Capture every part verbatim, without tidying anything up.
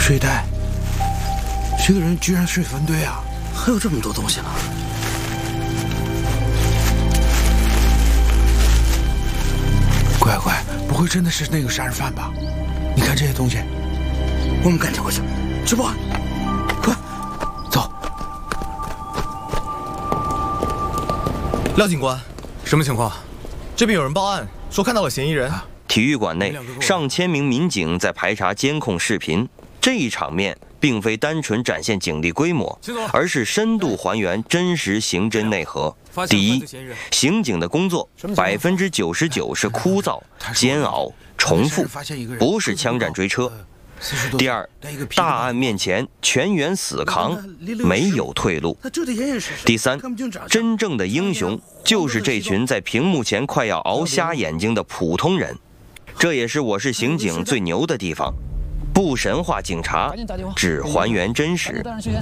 睡袋，这个人居然睡坟堆啊！ 还有这么多东西呢！ 乖乖，不会真的是那个杀人犯吧？你看这些东西， 我们赶紧回去，直播，快走！ 廖警官，什么情况？这边有人报案说看到了嫌疑人。 体育馆内，上千名民警在排查监控视频。这一场面并非单纯展现警力规模，而是深度还原真实刑侦内核。第一，刑警的工作百分之九十九是枯燥、煎熬、重复，不是枪战追车。第二，大案面前全员死扛，没有退路。第三，真正的英雄就是这群在屏幕前快要熬瞎眼睛的普通人。这也是《我是刑警》最牛的地方，不神话警察，只还原真实。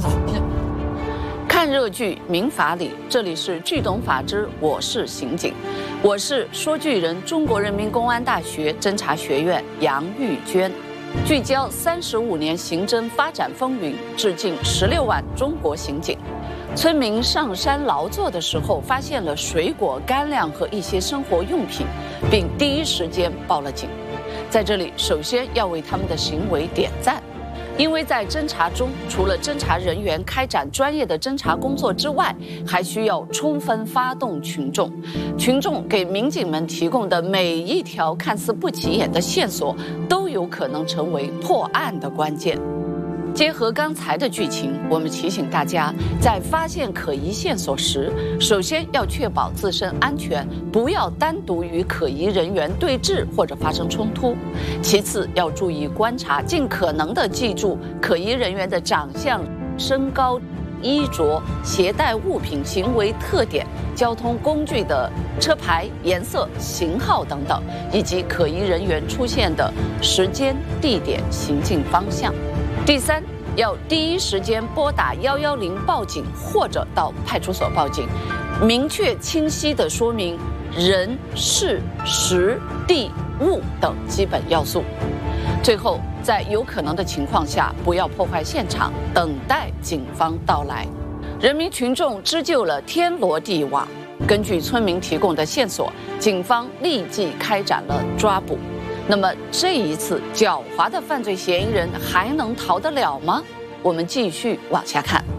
看热剧《民法理》，这里是剧懂法之我是刑警，我是说剧人，中国人民公安大学侦查学院杨玉娟，聚焦三十五年刑侦发展风云，致敬十六万中国刑警。村民上山劳作的时候，发现了水果、干粮和一些生活用品，并第一时间报了警。在这里，首先要为他们的行为点赞。因为在侦查中，除了侦查人员开展专业的侦查工作之外，还需要充分发动群众。群众给民警们提供的每一条看似不起眼的线索，都有可能成为破案的关键。结合刚才的剧情，我们提醒大家，在发现可疑线索时，首先要确保自身安全，不要单独与可疑人员对峙或者发生冲突。其次，要注意观察，尽可能地记住可疑人员的长相、身高、衣着、携带物品、行为特点、交通工具的车牌、颜色、型号等等，以及可疑人员出现的时间、地点、行进方向。第三，要第一时间拨打幺幺零报警，或者到派出所报警，明确清晰地说明人、事、时、地、物等基本要素。最后，在有可能的情况下，不要破坏现场，等待警方到来。人民群众织就了天罗地网，根据村民提供的线索，警方立即开展了抓捕。那么这一次狡猾的犯罪嫌疑人还能逃得了吗？我们继续往下看。